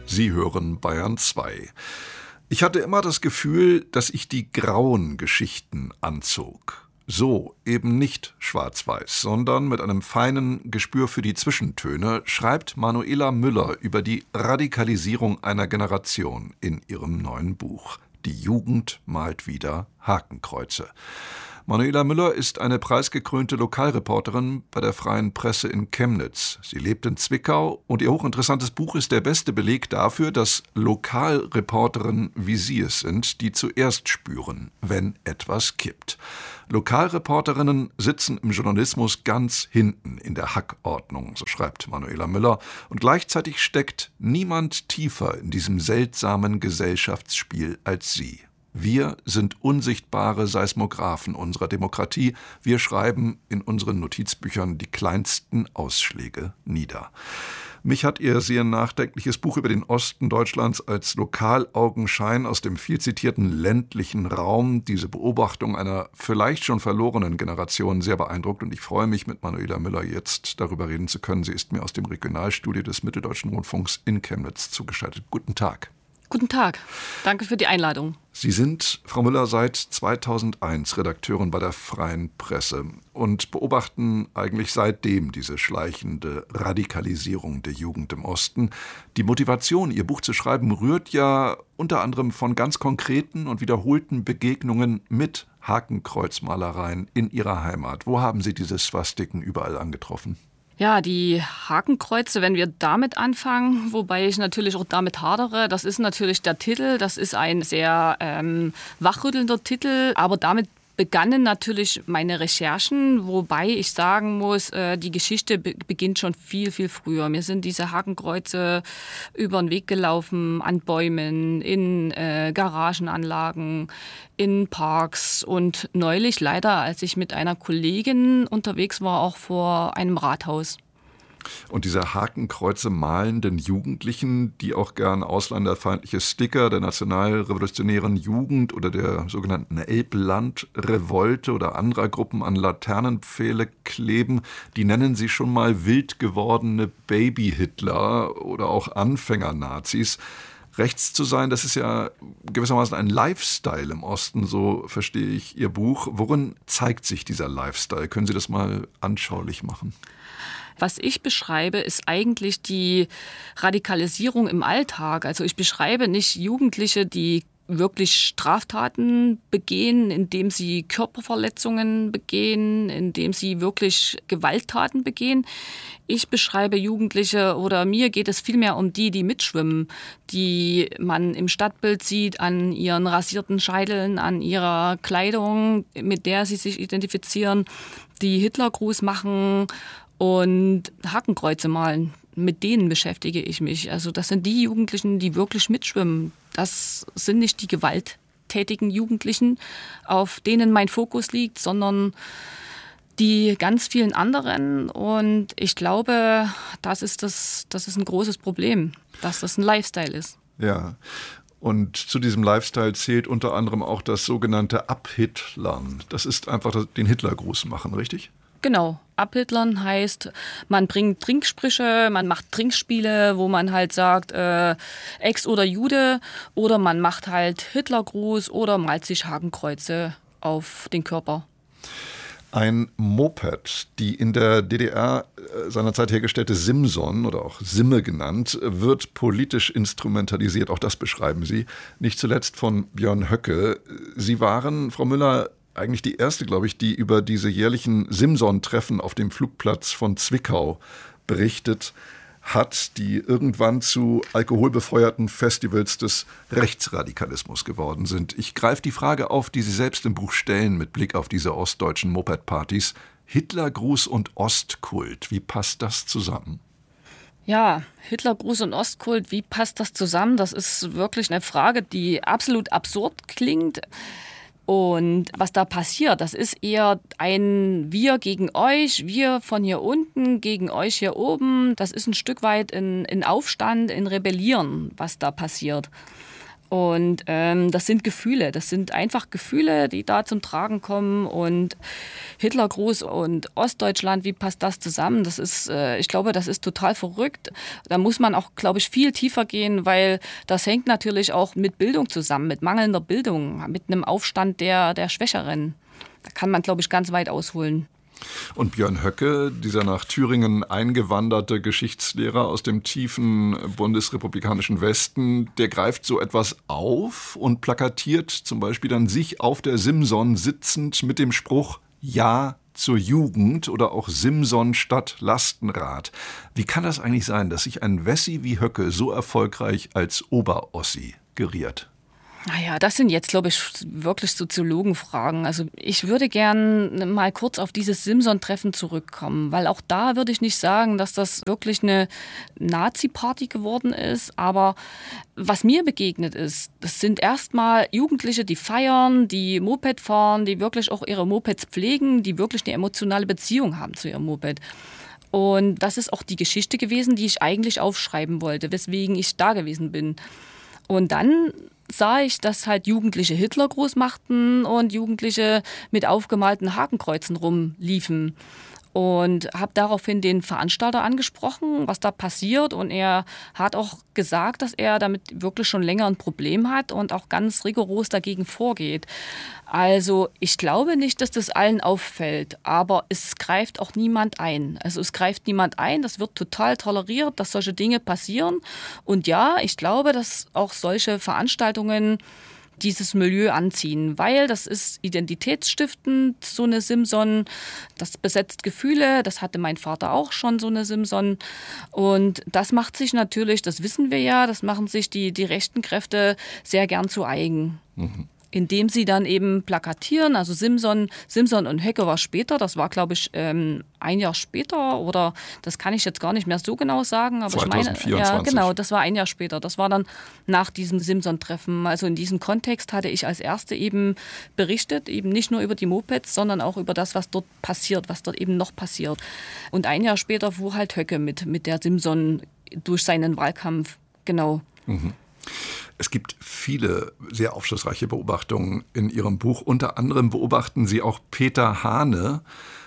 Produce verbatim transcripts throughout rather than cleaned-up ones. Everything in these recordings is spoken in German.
Sie hören Bayern zwei. Ich hatte immer das Gefühl, dass ich die grauen Geschichten anzog. So, eben nicht schwarz-weiß, sondern mit einem feinen Gespür für die Zwischentöne schreibt Manuela Müller über die Radikalisierung einer Generation in ihrem neuen Buch. Die Jugend malt wieder Hakenkreuze. Manuela Müller ist eine preisgekrönte Lokalreporterin bei der Freien Presse in Chemnitz. Sie lebt in Zwickau und ihr hochinteressantes Buch ist der beste Beleg dafür, dass Lokalreporterinnen wie Sie es sind, die zuerst spüren, wenn etwas kippt. Lokalreporterinnen sitzen im Journalismus ganz hinten in der Hackordnung, so schreibt Manuela Müller. Und gleichzeitig steckt niemand tiefer in diesem seltsamen Gesellschaftsspiel als sie. Wir sind unsichtbare Seismographen unserer Demokratie. Wir schreiben in unseren Notizbüchern die kleinsten Ausschläge nieder. Mich hat ihr sehr nachdenkliches Buch über den Osten Deutschlands als Lokalaugenschein aus dem viel zitierten ländlichen Raum, diese Beobachtung einer vielleicht schon verlorenen Generation, sehr beeindruckt. Und ich freue mich, mit Manuela Müller jetzt darüber reden zu können. Sie ist mir aus dem Regionalstudio des Mitteldeutschen Rundfunks in Chemnitz zugeschaltet. Guten Tag. Guten Tag. Danke für die Einladung. Sie sind, Frau Müller, seit zweitausendeins Redakteurin bei der Freien Presse und beobachten eigentlich seitdem diese schleichende Radikalisierung der Jugend im Osten. Die Motivation, Ihr Buch zu schreiben, rührt ja unter anderem von ganz konkreten und wiederholten Begegnungen mit Hakenkreuzmalereien in Ihrer Heimat. Wo haben Sie diese Swastiken überall angetroffen? Ja, die Hakenkreuze, wenn wir damit anfangen, wobei ich natürlich auch damit hadere, das ist natürlich der Titel, das ist ein sehr ähm, wachrüttelnder Titel, aber damit begannen natürlich meine Recherchen, wobei ich sagen muss, äh, die Geschichte be- beginnt schon viel, viel früher. Mir sind diese Hakenkreuze über den Weg gelaufen, an Bäumen, in äh, Garagenanlagen, in Parks und neulich leider, als ich mit einer Kollegin unterwegs war, auch vor einem Rathaus. Und diese Hakenkreuze malenden Jugendlichen, die auch gern ausländerfeindliche Sticker der nationalrevolutionären Jugend oder der sogenannten Elbland-Revolte oder anderer Gruppen an Laternenpfähle kleben, die nennen sie schon mal wild gewordene Baby-Hitler oder auch Anfänger-Nazis. Rechts zu sein, das ist ja gewissermaßen ein Lifestyle im Osten, so verstehe ich Ihr Buch. Worin zeigt sich dieser Lifestyle? Können Sie das mal anschaulich machen? Was ich beschreibe, ist eigentlich die Radikalisierung im Alltag. Also ich beschreibe nicht Jugendliche, die wirklich Straftaten begehen, indem sie Körperverletzungen begehen, indem sie wirklich Gewalttaten begehen. Ich beschreibe Jugendliche oder mir geht es vielmehr um die, die mitschwimmen, die man im Stadtbild sieht, an ihren rasierten Scheiteln, an ihrer Kleidung, mit der sie sich identifizieren, die Hitlergruß machen und Hakenkreuze malen. Mit denen beschäftige ich mich. Also das sind die Jugendlichen, die wirklich mitschwimmen. Das sind nicht die gewalttätigen Jugendlichen, auf denen mein Fokus liegt, sondern die ganz vielen anderen. Und ich glaube, das ist, das, das ist ein großes Problem, dass das ein Lifestyle ist. Ja. Und zu diesem Lifestyle zählt unter anderem auch das sogenannte Abhitlern. Das ist einfach den Hitlergruß machen, richtig? Genau. Abhitlern heißt, man bringt Trinksprüche, man macht Trinkspiele, wo man halt sagt, äh, Ex oder Jude, oder man macht halt Hitlergruß oder malt sich Hakenkreuze auf den Körper. Ein Moped, die in der D D R seinerzeit hergestellte Simson oder auch Simme genannt, wird politisch instrumentalisiert. Auch das beschreiben Sie, nicht zuletzt von Björn Höcke. Sie waren, Frau Müller, eigentlich die erste, glaube ich, die über diese jährlichen Simson-Treffen auf dem Flugplatz von Zwickau berichtet hat, die irgendwann zu alkoholbefeuerten Festivals des Rechtsradikalismus geworden sind. Ich greife die Frage auf, die Sie selbst im Buch stellen mit Blick auf diese ostdeutschen Moped-Partys. Hitlergruß und Ostkult, wie passt das zusammen? Ja, Hitlergruß und Ostkult, wie passt das zusammen? Das ist wirklich eine Frage, die absolut absurd klingt. Und was da passiert, das ist eher ein Wir gegen euch, wir von hier unten gegen euch hier oben. Das ist ein Stück weit ein, ein Aufstand, ein Rebellieren, was da passiert. Und ähm, das sind Gefühle, das sind einfach Gefühle, die da zum Tragen kommen. Und Hitlergruß und Ostdeutschland, wie passt das zusammen? Das ist, äh, ich glaube, das ist total verrückt. Da muss man auch, glaube ich, viel tiefer gehen, weil das hängt natürlich auch mit Bildung zusammen, mit mangelnder Bildung, mit einem Aufstand der, der Schwächeren. Da kann man, glaube ich, ganz weit ausholen. Und Björn Höcke, dieser nach Thüringen eingewanderte Geschichtslehrer aus dem tiefen bundesrepublikanischen Westen, der greift so etwas auf und plakatiert zum Beispiel dann sich auf der Simson sitzend mit dem Spruch Ja zur Jugend oder auch Simson statt Lastenrad. Wie kann das eigentlich sein, dass sich ein Wessi wie Höcke so erfolgreich als Oberossi geriert? Naja, das sind jetzt, glaube ich, wirklich Soziologenfragen. Also ich würde gern mal kurz auf dieses Simson-Treffen zurückkommen, weil auch da würde ich nicht sagen, dass das wirklich eine Nazi-Party geworden ist. Aber was mir begegnet ist, das sind erstmal Jugendliche, die feiern, die Moped fahren, die wirklich auch ihre Mopeds pflegen, die wirklich eine emotionale Beziehung haben zu ihrem Moped. Und das ist auch die Geschichte gewesen, die ich eigentlich aufschreiben wollte, weswegen ich da gewesen bin. Und dann sah ich, dass halt Jugendliche Hitlergruß machten und Jugendliche mit aufgemalten Hakenkreuzen rumliefen. Und habe daraufhin den Veranstalter angesprochen, was da passiert. Und er hat auch gesagt, dass er damit wirklich schon länger ein Problem hat und auch ganz rigoros dagegen vorgeht. Also ich glaube nicht, dass das allen auffällt, aber es greift auch niemand ein. Also es greift niemand ein, das wird total toleriert, dass solche Dinge passieren. Und ja, ich glaube, dass auch solche Veranstaltungen dieses Milieu anziehen, weil das ist identitätsstiftend, so eine Simson, das besetzt Gefühle, das hatte mein Vater auch schon, so eine Simson. Und das macht sich natürlich, das wissen wir ja, das machen sich die, die rechten Kräfte sehr gern zu eigen. Mhm. Indem sie dann eben plakatieren, also Simson, Simson und Höcke war später, das war glaube ich ähm, ein Jahr später oder das kann ich jetzt gar nicht mehr so genau sagen, aber zwanzig vierundzwanzig. Ich meine, ja genau, das war ein Jahr später, das war dann nach diesem Simson-Treffen. Also in diesem Kontext hatte ich als Erste eben berichtet, eben nicht nur über die Mopeds, sondern auch über das, was dort passiert, was dort eben noch passiert. Und ein Jahr später fuhr halt Höcke mit, mit der Simson durch seinen Wahlkampf, genau. Mhm. Es gibt viele sehr aufschlussreiche Beobachtungen in Ihrem Buch. Unter anderem beobachten Sie auch Peter Hane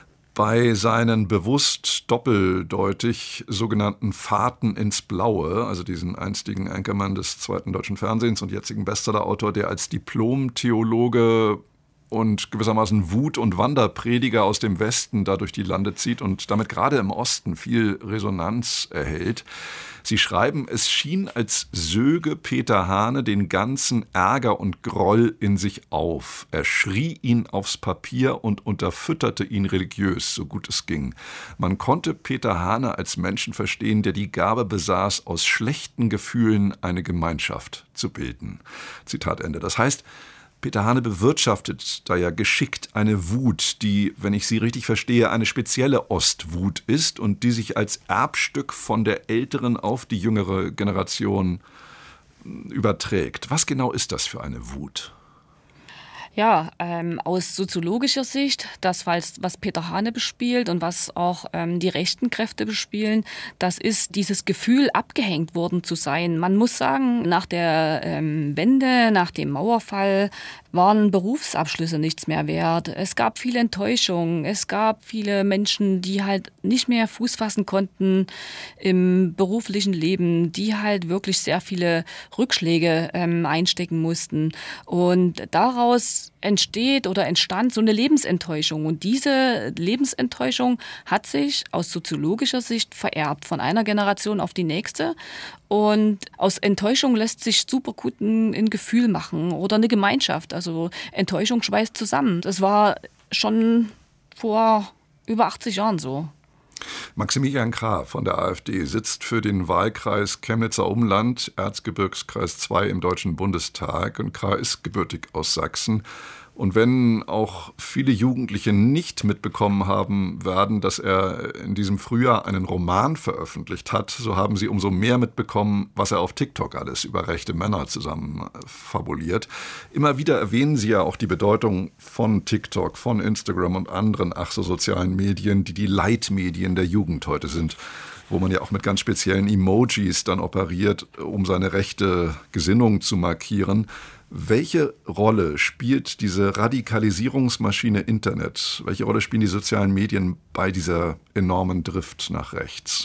bei seinen bewusst doppeldeutig sogenannten Fahrten ins Blaue, also diesen einstigen Anchorman des zweiten deutschen Fernsehens und jetzigen Bestsellerautor, der als Diplom-Theologe und gewissermaßen Wut- und Wanderprediger aus dem Westen da durch die Lande zieht und damit gerade im Osten viel Resonanz erhält. Sie schreiben, es schien, als söge Peter Hane den ganzen Ärger und Groll in sich auf. Er schrie ihn aufs Papier und unterfütterte ihn religiös, so gut es ging. Man konnte Peter Hane als Menschen verstehen, der die Gabe besaß, aus schlechten Gefühlen eine Gemeinschaft zu bilden. Zitat Ende. Das heißt, Peter Hane bewirtschaftet da ja geschickt eine Wut, die, wenn ich sie richtig verstehe, eine spezielle Ostwut ist und die sich als Erbstück von der älteren auf die jüngere Generation überträgt. Was genau ist das für eine Wut? Ja, ähm, aus soziologischer Sicht, das, was Peter Hane bespielt und was auch ähm, die rechten Kräfte bespielen, das ist dieses Gefühl, abgehängt worden zu sein. Man muss sagen, nach der ähm, Wende, nach dem Mauerfall waren Berufsabschlüsse nichts mehr wert. Es gab viele Enttäuschungen. Es gab viele Menschen, die halt nicht mehr Fuß fassen konnten im beruflichen Leben, die halt wirklich sehr viele Rückschläge ähm, einstecken mussten. Und daraus entsteht oder entstand so eine Lebensenttäuschung. Und diese Lebensenttäuschung hat sich aus soziologischer Sicht vererbt von einer Generation auf die nächste. Und aus Enttäuschung lässt sich super gut ein, ein Gefühl machen oder eine Gemeinschaft. Also Enttäuschung schweißt zusammen. Das war schon vor über achtzig Jahren so. Maximilian Krah von der AfD sitzt für den Wahlkreis Chemnitzer Umland, Erzgebirgskreis zwei im Deutschen Bundestag. Und Krah ist gebürtig aus Sachsen. Und wenn auch viele Jugendliche nicht mitbekommen haben werden, dass er in diesem Frühjahr einen Roman veröffentlicht hat, so haben sie umso mehr mitbekommen, was er auf TikTok alles über rechte Männer zusammen fabuliert. Immer wieder erwähnen sie ja auch die Bedeutung von TikTok, von Instagram und anderen ach so sozialen Medien, die die Leitmedien der Jugend heute sind. wo man ja auch mit ganz speziellen Emojis dann operiert, um seine rechte Gesinnung zu markieren. Welche Rolle spielt diese Radikalisierungsmaschine Internet? Welche Rolle spielen die sozialen Medien bei dieser enormen Drift nach rechts?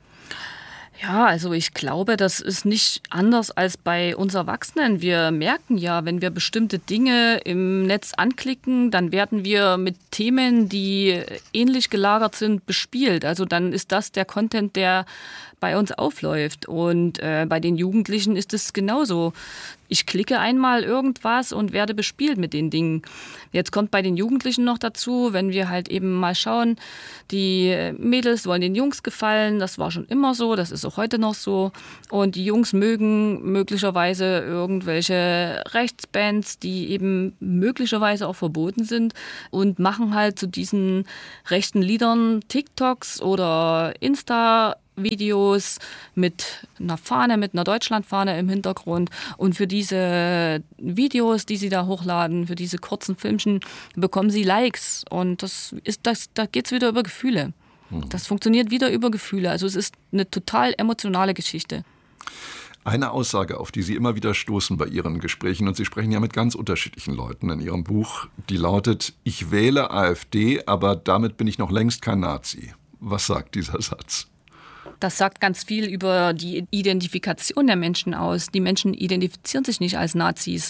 Ja, also ich glaube, das ist nicht anders als bei uns Erwachsenen. Wir merken ja, wenn wir bestimmte Dinge im Netz anklicken, dann werden wir mit Themen, die ähnlich gelagert sind, bespielt. Also dann ist das der Content, der bei uns aufläuft. Und äh, bei den Jugendlichen ist es genauso. Ich klicke einmal irgendwas und werde bespielt mit den Dingen. Jetzt kommt bei den Jugendlichen noch dazu, wenn wir halt eben mal schauen, die Mädels wollen den Jungs gefallen, das war schon immer so, das ist auch heute noch so. Und die Jungs mögen möglicherweise irgendwelche Rechtsbands, die eben möglicherweise auch verboten sind und machen halt zu diesen rechten Liedern TikToks oder Insta Videos mit einer Fahne, mit einer Deutschlandfahne im Hintergrund. Und für diese Videos, die sie da hochladen, für diese kurzen Filmchen, bekommen sie Likes. Und das ist das, da geht es wieder über Gefühle. Das funktioniert wieder über Gefühle. Also es ist eine total emotionale Geschichte. Eine Aussage, auf die Sie immer wieder stoßen bei Ihren Gesprächen, und Sie sprechen ja mit ganz unterschiedlichen Leuten in Ihrem Buch, die lautet: Ich wähle AfD, aber damit bin ich noch längst kein Nazi. Was sagt dieser Satz? Das sagt ganz viel über die Identifikation der Menschen aus. Die Menschen identifizieren sich nicht als Nazis.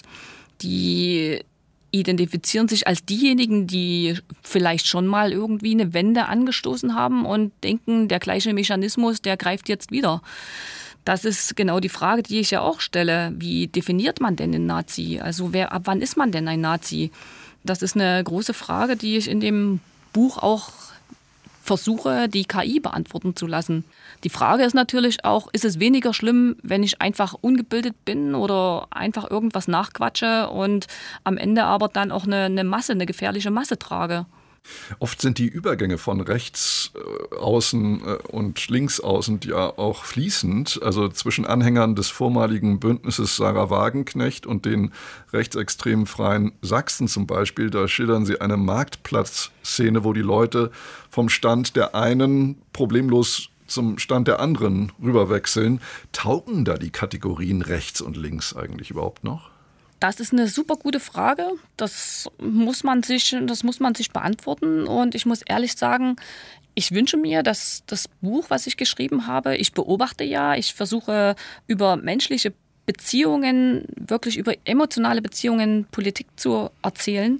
Die identifizieren sich als diejenigen, die vielleicht schon mal irgendwie eine Wende angestoßen haben und denken, der gleiche Mechanismus, der greift jetzt wieder. Das ist genau die Frage, die ich ja auch stelle. Wie definiert man denn einen Nazi? Also wer, ab wann ist man denn ein Nazi? Das ist eine große Frage, die ich in dem Buch auch versuche, die K I beantworten zu lassen. Die Frage ist natürlich auch, ist es weniger schlimm, wenn ich einfach ungebildet bin oder einfach irgendwas nachquatsche und am Ende aber dann auch eine, eine Masse, eine gefährliche Masse trage? Oft sind die Übergänge von rechts äh, außen äh, und links außen ja auch fließend. Also zwischen Anhängern des vormaligen Bündnisses Sarah Wagenknecht und den rechtsextremen Freien Sachsen zum Beispiel, da schildern sie eine Marktplatzszene, wo die Leute vom Stand der einen problemlos zum Stand der anderen rüberwechseln. Taugen da die Kategorien rechts und links eigentlich überhaupt noch? Das ist eine super gute Frage. Das muss man sich, das muss man sich beantworten. Und ich muss ehrlich sagen, ich wünsche mir, dass das Buch, was ich geschrieben habe, ich beobachte ja, ich versuche über menschliche Beziehungen, wirklich über emotionale Beziehungen Politik zu erzählen.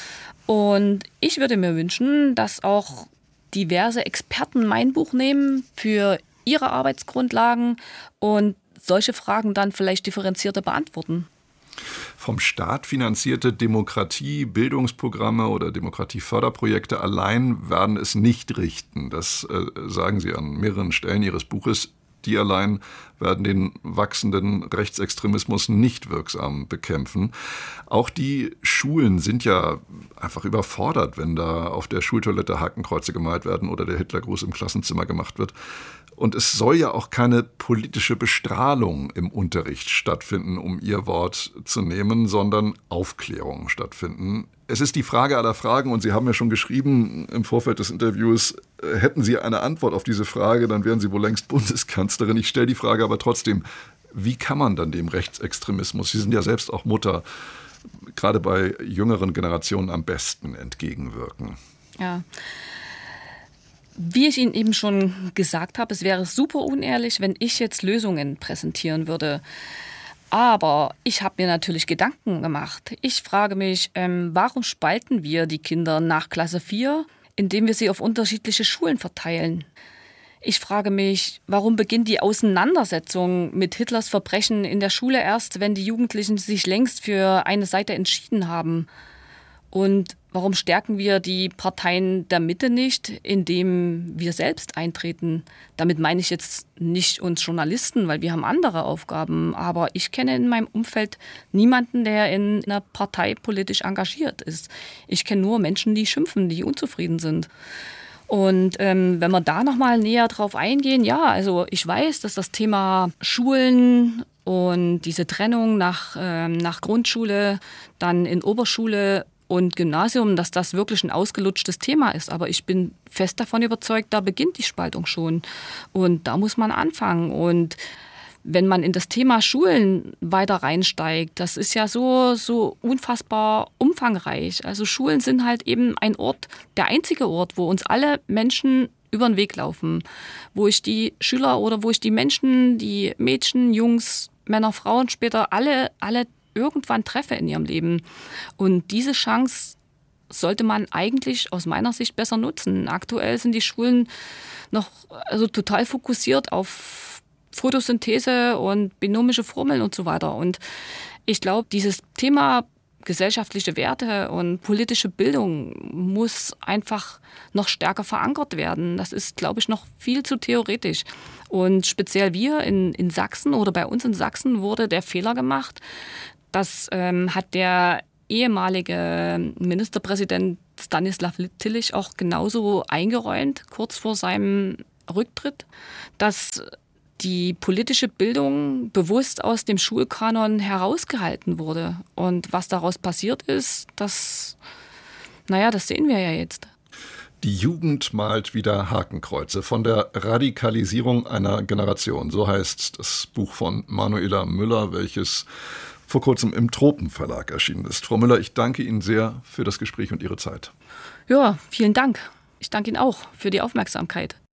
Und ich würde mir wünschen, dass auch diverse Experten mein Buch nehmen für ihre Arbeitsgrundlagen und solche Fragen dann vielleicht differenzierter beantworten. Vom Staat finanzierte Demokratie, Bildungsprogramme oder Demokratieförderprojekte allein werden es nicht richten. Das äh, sagen Sie an mehreren Stellen Ihres Buches. Die allein werden den wachsenden Rechtsextremismus nicht wirksam bekämpfen. Auch die Schulen sind ja einfach überfordert, wenn da auf der Schultoilette Hakenkreuze gemalt werden oder der Hitlergruß im Klassenzimmer gemacht wird. Und es soll ja auch keine politische Bestrahlung im Unterricht stattfinden, um Ihr Wort zu nehmen, sondern Aufklärung stattfinden. Es ist die Frage aller Fragen, und Sie haben ja schon geschrieben im Vorfeld des Interviews, hätten Sie eine Antwort auf diese Frage, dann wären Sie wohl längst Bundeskanzlerin. Ich stelle die Frage aber trotzdem, wie kann man dann dem Rechtsextremismus, Sie sind ja selbst auch Mutter, gerade bei jüngeren Generationen am besten entgegenwirken? Ja. Wie ich Ihnen eben schon gesagt habe, es wäre super unehrlich, wenn ich jetzt Lösungen präsentieren würde. Aber ich habe mir natürlich Gedanken gemacht. Ich frage mich, ähm, warum spalten wir die Kinder nach Klasse vier, indem wir sie auf unterschiedliche Schulen verteilen? Ich frage mich, warum beginnt die Auseinandersetzung mit Hitlers Verbrechen in der Schule erst, wenn die Jugendlichen sich längst für eine Seite entschieden haben? Und warum stärken wir die Parteien der Mitte nicht, indem wir selbst eintreten? Damit meine ich jetzt nicht uns Journalisten, weil wir haben andere Aufgaben. Aber ich kenne in meinem Umfeld niemanden, der in einer Partei politisch engagiert ist. Ich kenne nur Menschen, die schimpfen, die unzufrieden sind. Und ähm, wenn wir da nochmal näher drauf eingehen, ja, also ich weiß, dass das Thema Schulen und diese Trennung nach, ähm, nach Grundschule, dann in Oberschule und Gymnasium, dass das wirklich ein ausgelutschtes Thema ist. Aber ich bin fest davon überzeugt, da beginnt die Spaltung schon. Und da muss man anfangen. Und wenn man in das Thema Schulen weiter reinsteigt, das ist ja so, so unfassbar umfangreich. Also Schulen sind halt eben ein Ort, der einzige Ort, wo uns alle Menschen über den Weg laufen. Wo ich die Schüler oder wo ich die Menschen, die Mädchen, Jungs, Männer, Frauen später alle, alle irgendwann treffe in ihrem Leben. Und diese Chance sollte man eigentlich aus meiner Sicht besser nutzen. Aktuell sind die Schulen noch also total fokussiert auf Photosynthese und binomische Formeln und so weiter. Und ich glaube, dieses Thema gesellschaftliche Werte und politische Bildung muss einfach noch stärker verankert werden. Das ist, glaube ich, noch viel zu theoretisch. Und speziell wir in, in Sachsen oder bei uns in Sachsen wurde der Fehler gemacht. Das ähm, hat der ehemalige Ministerpräsident Stanislav Tillich auch genauso eingeräumt, kurz vor seinem Rücktritt, dass die politische Bildung bewusst aus dem Schulkanon herausgehalten wurde. Und was daraus passiert ist, das, naja, das sehen wir ja jetzt. Die Jugend malt wieder Hakenkreuze von der Radikalisierung einer Generation. So heißt das Buch von Manuela Müller, welches vor kurzem im Tropen-Verlag erschienen ist. Frau Müller, ich danke Ihnen sehr für das Gespräch und Ihre Zeit. Ja, vielen Dank. Ich danke Ihnen auch für die Aufmerksamkeit.